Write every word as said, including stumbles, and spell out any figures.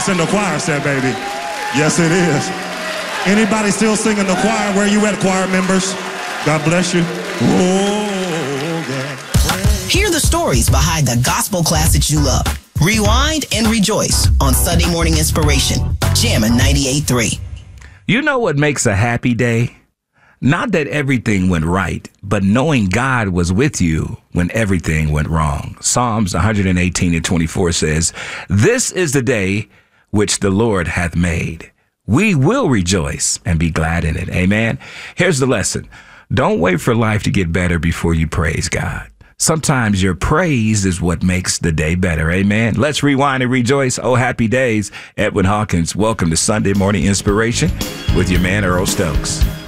It's in the choir set, baby. Yes, it is. Anybody still singing the choir? Where you at, choir members? God bless you. Oh, God. Hear the stories behind the gospel classics you love. Rewind and rejoice on Sunday Morning Inspiration. Jammin' ninety-eight point three. You know what makes a happy day? Not that everything went right, but knowing God was with you when everything went wrong. Psalms one eighteen and twenty-four says, "This is the day which the Lord hath made. We will rejoice and be glad in it." Amen. Here's the lesson. Don't wait for life to get better before you praise God. Sometimes your praise is what makes the day better. Amen. Let's rewind and rejoice. Oh, happy days. Edwin Hawkins, welcome to Sunday Morning Inspiration with your man, Earl Stokes.